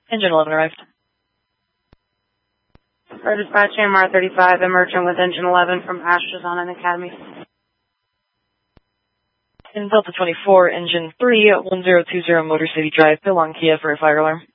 Engine 11 arrived. Our dispatch AMR 35, emerging with engine 11 from Ashton Academy. In Delta 24, engine 3, 1020 Motor City Drive, Pilon Kia for a fire alarm.